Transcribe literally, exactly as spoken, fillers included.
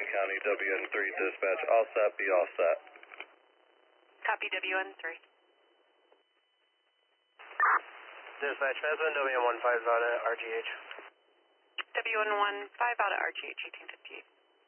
County, W N three dispatch, all set, be all set. Copy W N three. Dispatch, Mazda, W N one five out at R G H. W N one five out at R G H eighteen fifty-eight.